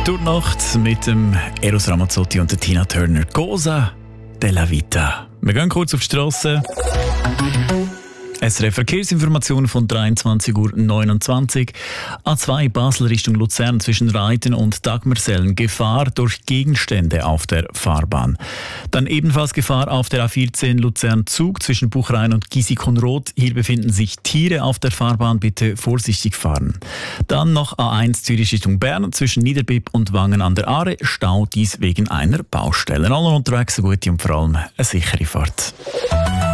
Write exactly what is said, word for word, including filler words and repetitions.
Durchnacht mit dem Eros Ramazzotti und der Tina Turner. Cosa della Vita. Wir gehen kurz auf die Strasse. S R F Verkehrsinformation von dreiundzwanzig Uhr neunundzwanzig. A zwei Basel Richtung Luzern zwischen Reiten und Dagmersellen. Gefahr durch Gegenstände auf der Fahrbahn. Dann ebenfalls Gefahr auf der A vierzehn Luzern-Zug zwischen Buchrain und Giesikonroth. Hier befinden sich Tiere auf der Fahrbahn. Bitte vorsichtig fahren. Dann noch A eins Zürich Richtung Bern zwischen Niederbipp und Wangen an der Aare. Stau, dies wegen einer Baustelle. Alle unterwegs eine gute und vor allem eine sichere Fahrt.